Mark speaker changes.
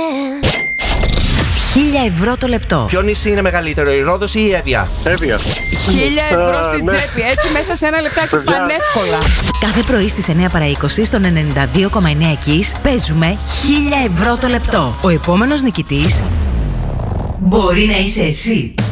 Speaker 1: €1.000 το λεπτό.
Speaker 2: Ποιο νησί είναι μεγαλύτερο, η Ρόδος ή η Εύβοια?
Speaker 3: Εύβοια.
Speaker 4: 1.000 στην τσέπη, έτσι μέσα σε ένα λεπτάκι πανεύκολα.
Speaker 1: Κάθε πρωί στις 9 παρά 20 στον 92,9 Kiss παίζουμε €1.000 το λεπτό. Ο επόμενος νικητής μπορεί να είσαι εσύ.